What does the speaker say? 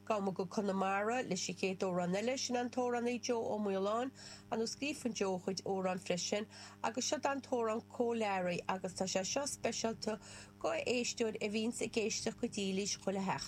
Gama go Connemara le Shicate O'Ranella sin an Tóran Joe O'Mulan an uscrífan Joe chuid óran freisin agus siad an Tóran cóléirí agus tá sé seo specialta go éistúir a bhín sa géisteach go dílis chula hecht.